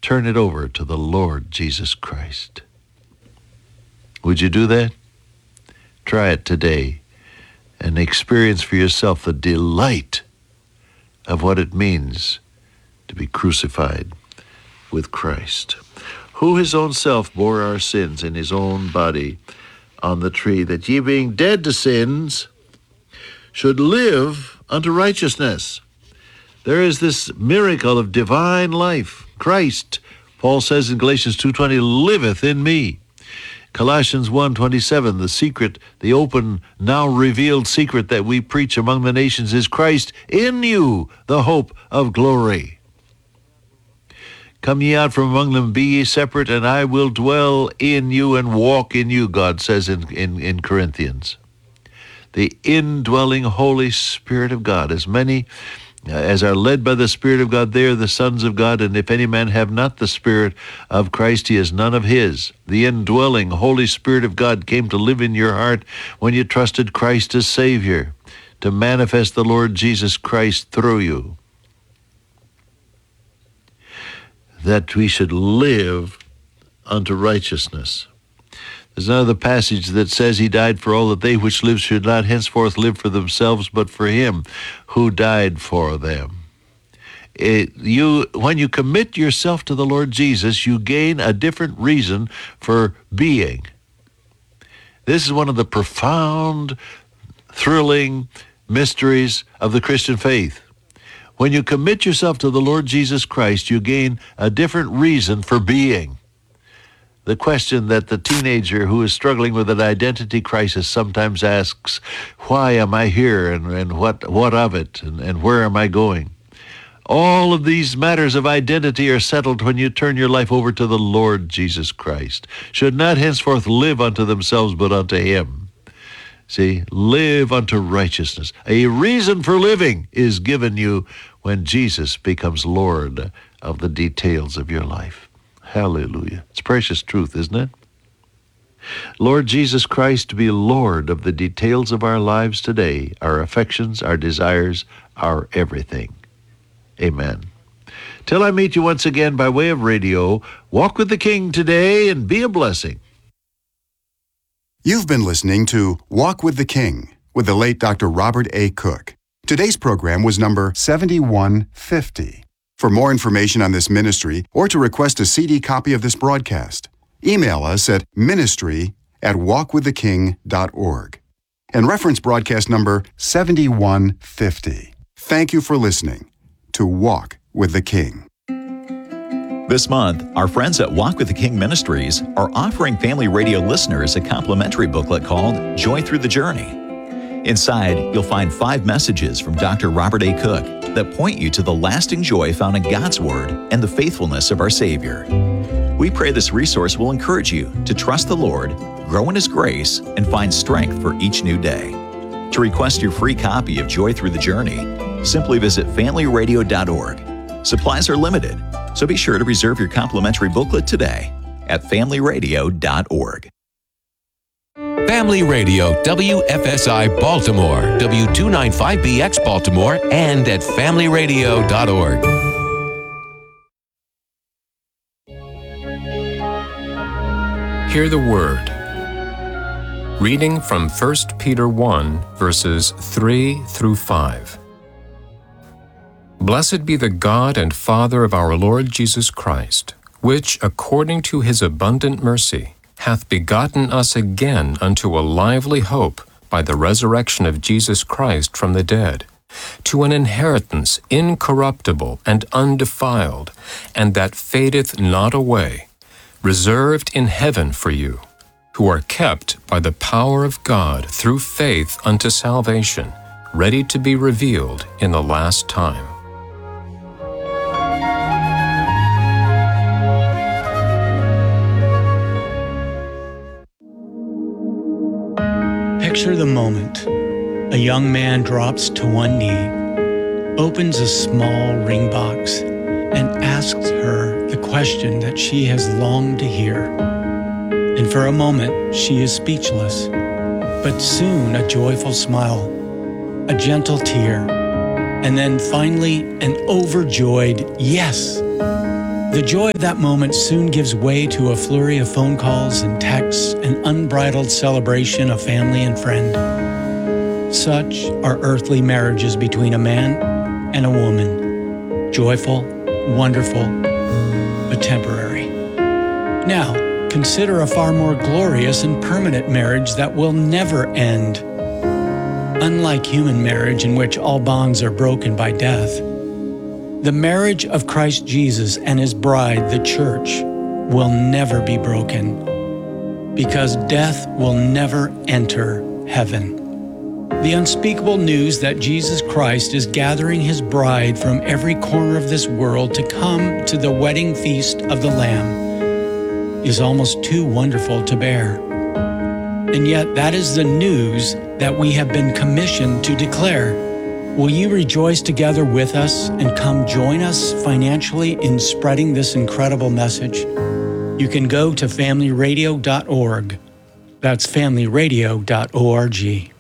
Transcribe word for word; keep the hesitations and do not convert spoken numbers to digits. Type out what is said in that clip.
turn it over to the Lord Jesus Christ. Would you do that? Try it today and experience for yourself the delight of what it means to be crucified with Christ, who his own self bore our sins in his own body on the tree, that ye being dead to sins should live unto righteousness. There is this miracle of divine life. Christ, Paul says in Galatians two twenty, liveth in me. Colossians one twenty-seven, the secret, the open, now revealed secret that we preach among the nations is Christ in you, the hope of glory. Come ye out from among them, be ye separate, and I will dwell in you and walk in you, God says in, in, in Corinthians. The indwelling Holy Spirit of God, as many as are led by the Spirit of God, they are the sons of God, and if any man have not the Spirit of Christ, he is none of his. The indwelling Holy Spirit of God came to live in your heart when you trusted Christ as Savior, to manifest the Lord Jesus Christ through you, that we should live unto righteousness. There's another passage that says he died for all, that they which live should not henceforth live for themselves, but for him who died for them. It, you, when you commit yourself to the Lord Jesus, you gain a different reason for being. This is one of the profound, thrilling mysteries of the Christian faith. When you commit yourself to the Lord Jesus Christ, you gain a different reason for being. The question that the teenager who is struggling with an identity crisis sometimes asks, why am I here, and, and what, what of it, and, and where am I going? All of these matters of identity are settled when you turn your life over to the Lord Jesus Christ. Should not henceforth live unto themselves, but unto him. See, live unto righteousness. A reason for living is given you when Jesus becomes Lord of the details of your life. Hallelujah. It's precious truth, isn't it? Lord Jesus Christ to be Lord of the details of our lives today, our affections, our desires, our everything. Amen. Till I meet you once again by way of radio, walk with the King today and be a blessing. You've been listening to Walk with the King with the late Doctor Robert A. Cook. Today's program was number seventy-one fifty. For more information on this ministry or to request a C D copy of this broadcast, email us at ministry at walk with the king dot org and reference broadcast number seventy-one fifty. Thank you for listening to Walk with the King. This month, our friends at Walk with the King Ministries are offering Family Radio listeners a complimentary booklet called Joy Through the Journey. Inside, you'll find five messages from Doctor Robert A. Cook that point you to the lasting joy found in God's Word and the faithfulness of our Savior. We pray this resource will encourage you to trust the Lord, grow in His grace, and find strength for each new day. To request your free copy of Joy Through the Journey, simply visit family radio dot org. Supplies are limited, so be sure to reserve your complimentary booklet today at family radio dot org. Family Radio, W F S I Baltimore, W two ninety-five B X Baltimore, and at family radio dot org. Hear the Word. Reading from First Peter one, verses three through five. Blessed be the God and Father of our Lord Jesus Christ, which, according to his abundant mercy, hath begotten us again unto a lively hope by the resurrection of Jesus Christ from the dead, to an inheritance incorruptible and undefiled, and that fadeth not away, reserved in heaven for you, who are kept by the power of God through faith unto salvation, ready to be revealed in the last time. Picture the moment. A young man drops to one knee, opens a small ring box, and asks her the question that she has longed to hear. And for a moment, she is speechless. But soon a joyful smile, a gentle tear, and then finally an overjoyed yes. The joy of that moment soon gives way to a flurry of phone calls and texts and unbridled celebration of family and friend. Such are earthly marriages between a man and a woman, joyful, wonderful, but temporary. Now, consider a far more glorious and permanent marriage that will never end. Unlike human marriage, in which all bonds are broken by death, the marriage of Christ Jesus and His bride, the church, will never be broken, because death will never enter heaven. The unspeakable news that Jesus Christ is gathering His bride from every corner of this world to come to the wedding feast of the Lamb is almost too wonderful to bear. And yet that is the news that we have been commissioned to declare. Will you rejoice together with us and come join us financially in spreading this incredible message? You can go to family radio dot org. That's family radio dot org.